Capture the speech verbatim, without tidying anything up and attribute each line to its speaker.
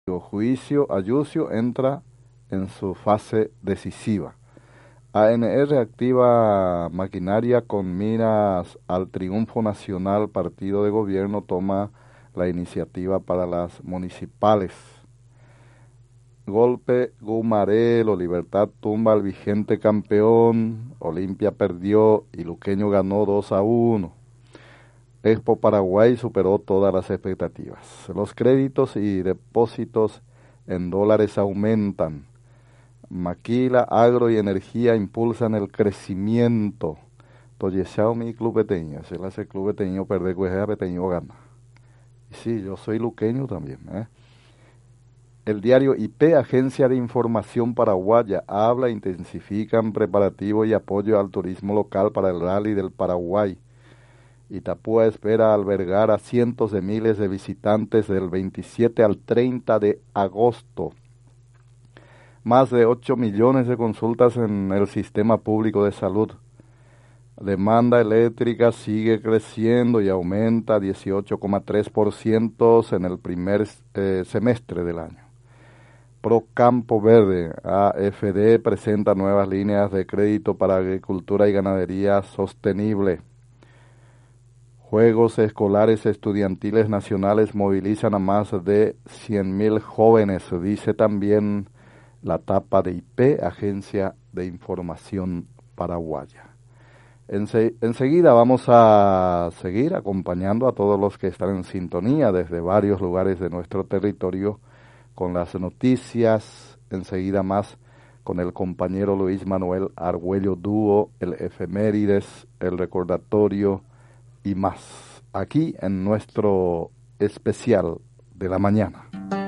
Speaker 1: juicio Ayuso entra en su fase decisiva. A N R activa maquinaria con miras al triunfo nacional. Partido de gobierno toma la iniciativa para las municipales. Golpe Gumarelo, Libertad tumba al vigente campeón, Olimpia perdió y Luqueño ganó dos a uno. Expo Paraguay superó todas las expectativas. Los créditos y depósitos en dólares aumentan. Maquila, agro y energía impulsan el crecimiento. Toyesao mi club peteño, si él hace club peteño perder, pues peteño gana. Y sí, yo soy luqueño también, ¿eh? El diario I P, Agencia de Información Paraguaya, habla, intensifican preparativo y apoyo al turismo local para el Rally del Paraguay. Itapúa espera albergar a cientos de miles de visitantes del veintisiete al treinta de agosto. Más de ocho millones de consultas en el sistema público de salud. Demanda eléctrica sigue creciendo y aumenta dieciocho coma tres por ciento en el primer eh, semestre del año. Pro Campo Verde, A F D, presenta nuevas líneas de crédito para agricultura y ganadería sostenible. Juegos Escolares Estudiantiles Nacionales movilizan a más de cien mil jóvenes, dice también la tapa de I P, Agencia de Información Paraguaya. Ense- enseguida vamos a seguir acompañando a todos los que están en sintonía desde varios lugares de nuestro territorio con las noticias, enseguida más con el compañero Luis Manuel Argüello Dúo, el efemérides, el recordatorio y más, aquí en nuestro especial de la mañana.